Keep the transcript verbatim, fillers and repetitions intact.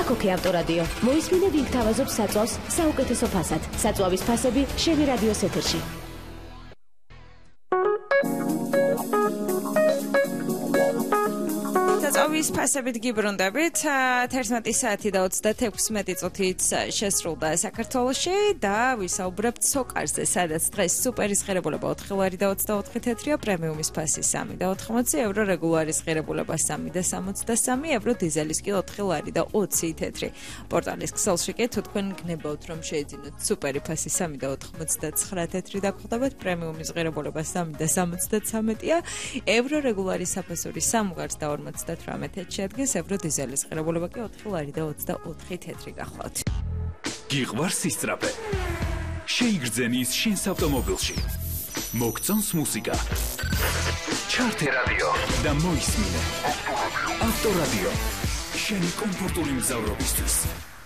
აქ-ოქე ავტორადიო. მოისმინე ვინ გთავაზობს საწვავს საუკეთესო ფასად. საწვავის ფასები შევი რადიოს ეთერში. საწვავის ფასებით გიბრუნდებით. თერთმეტი საათი და ოცდათექვსმეტი წუთით შესრულდა საქართველოში და ვისაუბრებთ სოკარზე, სადაც დღეს სუპერის ღირებულება ოთხი ლარი და ოცდაოთხი თეთრია, პრემიუმის ფასი სამი და ოთხმოცი ევრო, რეგულარის ღირებულება სამი და სამოცდასამი ევრო, დიზელის კი ოთხი ლარი და ოცი თეთრი. პორტალის ქსელში კი თუ თქვენ გნებავთ, რომ შეეძინოთ სუპერი ფასი სამი და ოთხმოცდაცხრა თეთრი და გხვდებათ, პრემიუმის ღირებულება სამი და სამოცდაცამეტია, ევრო, რეგულარის საფასური სამგარს და ორმოცდათვრამეტ შეადგენს, ევრო, დიზელის ღირებულება კი ოთხი ლარი და ოცდაოთხი თეთრი გახლავთ. გიყვარს სისწრაფე? შეიგრძენის შენს ავტომობილში. მოგწონს მუსიკა. ჩართე რადიო და მოისმინე. ავტორადიო. შენი კომფორტული მგზავრობისთვის.